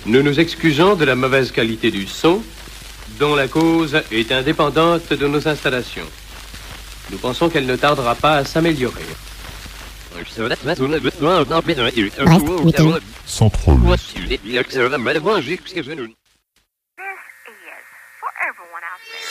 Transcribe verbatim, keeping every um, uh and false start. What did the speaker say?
Nous nous excusons de la mauvaise qualité du son, dont la cause est indépendante de nos installations. Nous pensons qu'elle ne tardera pas à s'améliorer. Brest, week-end. Sans troll.